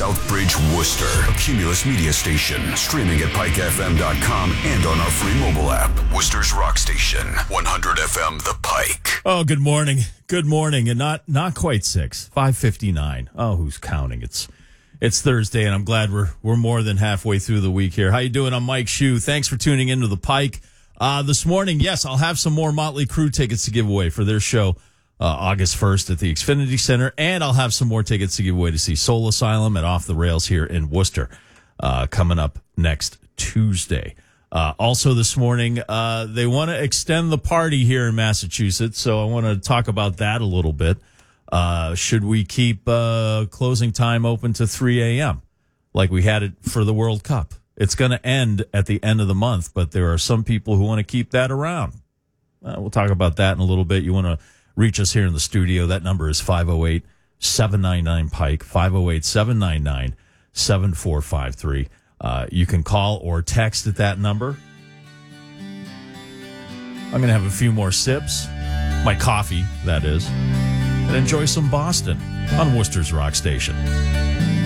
Southbridge, Worcester. A Cumulus Media Station. Streaming at pikefm.com and on our free mobile app. Worcester's Rock Station. 100 FM The Pike. Oh, good morning. Good morning. And not quite 6. 5:59. Oh, who's counting? It's Thursday, and I'm glad we're more than halfway through the week here. How you doing? I'm Mike Shue. Thanks for tuning into The Pike. This morning, yes, I'll have some more Motley Crue tickets to give away for their show August 1st at the Xfinity Center, and I'll have some more tickets to give away to see Soul Asylum at Off the Rails here in Worcester coming up next Tuesday. Also this morning, they want to extend the party here in Massachusetts, so I want to talk about that a little bit. Should we keep closing time open to 3 a.m. like we had it for the World Cup? It's going to end at the end of the month, but there are some people who want to keep that around. We'll talk about that in a little bit. You want to reach us here in the studio. That number is 508-799-PIKE, 508-799-7453. You can call or text at that number. I'm going to have a few more sips, my coffee, that is, and enjoy some Boston on Worcester's Rock Station.